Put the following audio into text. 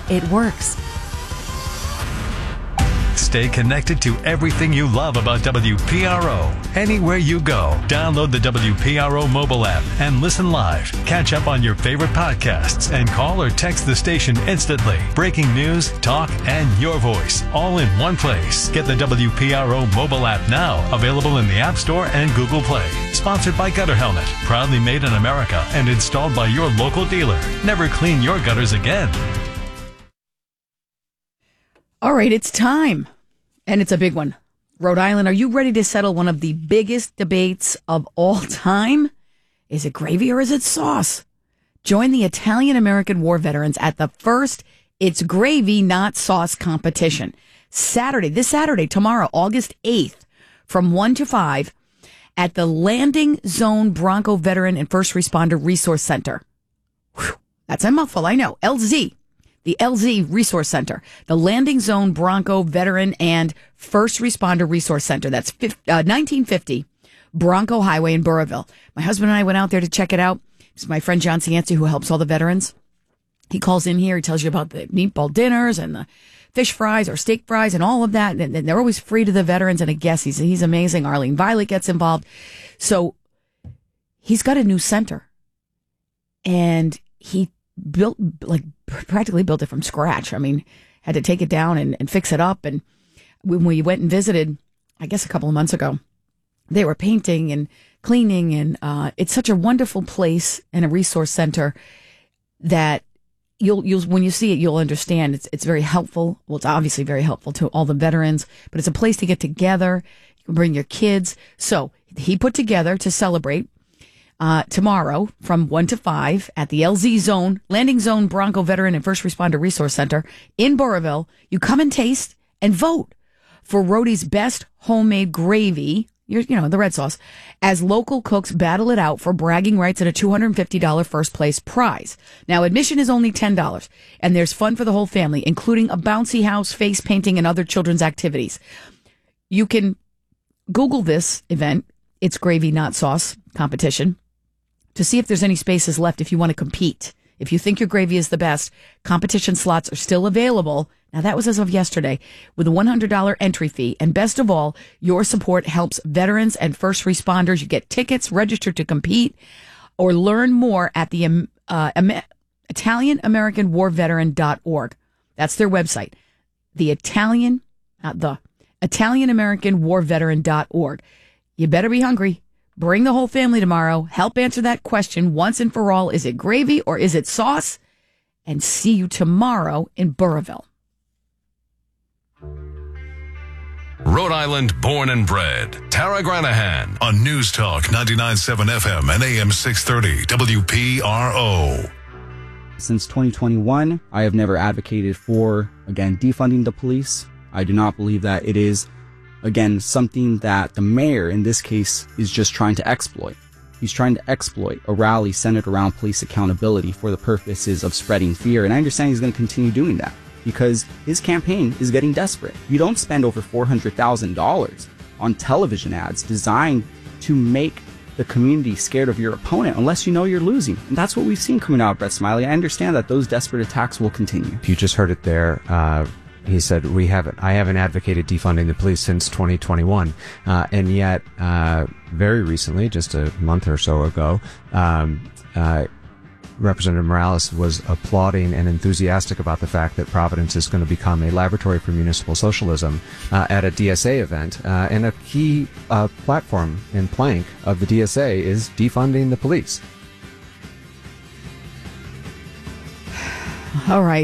it works. Stay connected to everything you love about WPRO. Anywhere you go, download the WPRO mobile app and listen live. Catch up on your favorite podcasts and call or text the station instantly. Breaking news, talk, and your voice, all in one place. Get the WPRO mobile app now, available in the App Store and Google Play. Sponsored by Gutter Helmet, proudly made in America and installed by your local dealer. Never clean your gutters again. All right, it's time. And it's a big one. Rhode Island, are you ready to settle one of the biggest debates of all time? Is it gravy or is it sauce? Join the Italian-American war veterans at the first It's Gravy, Not Sauce competition. This Saturday, tomorrow, August 8th, from 1 to 5 at the Landing Zone Bronco Veteran and First Responder Resource Center. Whew, that's a mouthful, I know. LZ. The LZ Resource Center, the Landing Zone Bronco Veteran and First Responder Resource Center. That's 1950 Bronco Highway in Burrillville. My husband and I went out there to check it out. It's my friend John Cianci who helps all the veterans. He calls in here. He tells you about the meatball dinners and the fish fries or steak fries and all of that. And they're always free to the veterans and a guest. He's amazing. Arlene Violet gets involved. So he's got a new center. And he practically built it from scratch. I mean, had to take it down and fix it up. And when we went and visited, I guess a couple of months ago, they were painting and cleaning. And it's such a wonderful place and a resource center that you'll when you see it, you'll understand. It's very helpful. Well, it's obviously very helpful to all the veterans, but it's a place to get together. You can bring your kids. So he put together to celebrate tomorrow from 1 to 5 at the LZ Zone, Landing Zone Bronco Veteran and First Responder Resource Center in Burrillville. You come and taste and vote for Rhodey's best homemade gravy, the red sauce, as local cooks battle it out for bragging rights and a $250 first place prize. Now, admission is only $10, and there's fun for the whole family, including a bouncy house, face painting, and other children's activities. You can Google this event, It's Gravy, Not Sauce competition, to see if there's any spaces left if you want to compete. If you think your gravy is the best, competition slots are still available. Now, that was as of yesterday, with a $100 entry fee. And best of all, your support helps veterans and first responders. You get tickets, register to compete, or learn more at the ItalianAmericanWarVeteran.org. That's their website. ItalianAmericanWarVeteran.org. You better be hungry. Bring the whole family tomorrow. Help answer that question once and for all. Is it gravy or is it sauce? And see you tomorrow in Burrillville. Rhode Island born and bred. Tara Granahan on News Talk 99.7 FM and AM 630 WPRO. Since 2021, I have never advocated for, again, defunding the police. I do not believe that it is, again, something that the mayor, in this case, is just trying to exploit. He's trying to exploit a rally centered around police accountability for the purposes of spreading fear. And I understand he's going to continue doing that because his campaign is getting desperate. You don't spend over $400,000 on television ads designed to make the community scared of your opponent unless you know you're losing. And that's what we've seen coming out of Brett Smiley. I understand that those desperate attacks will continue. You just heard it there. He said, I haven't advocated defunding the police since 2021. And yet, very recently, just a month or so ago, Representative Morales was applauding and enthusiastic about the fact that Providence is going to become a laboratory for municipal socialism at a DSA event. And a key platform and plank of the DSA is defunding the police. All right.